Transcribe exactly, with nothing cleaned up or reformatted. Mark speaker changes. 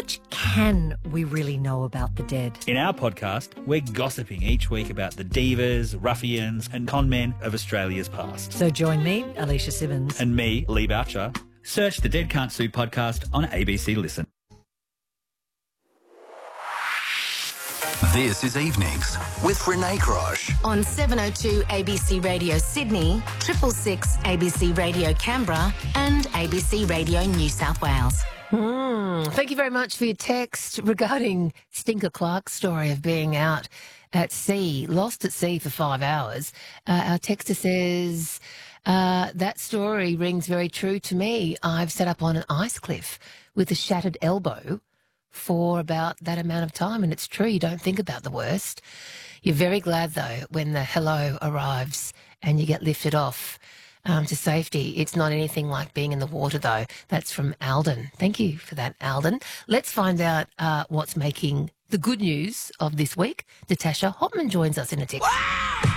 Speaker 1: much can we really know about the dead?
Speaker 2: In our podcast, we're gossiping each week about the divas, ruffians and con men of Australia's past.
Speaker 1: So join me, Alicia Simmons.
Speaker 2: And me, Lee Boucher. Search the Dead Can't Sue podcast on A B C Listen.
Speaker 3: This is Evenings with Renee Crosh.
Speaker 4: On seven oh two A B C Radio Sydney, triple six A B C Radio Canberra and A B C Radio New South Wales.
Speaker 5: Mm, thank you very much for your text regarding Stinker Clark's story of being out at sea, lost at sea for five hours. Uh, our texter says, uh, that story rings very true to me. I've sat up on an ice cliff with a shattered elbow for about that amount of time, and it's true, you don't think about the worst. You're very glad, though, when the hello arrives and you get lifted off um, to safety. It's not anything like being in the water, though. That's from Alden. Thank you for that, Alden. Let's find out uh, what's making the good news of this week. Natasha Hopman joins us in a text.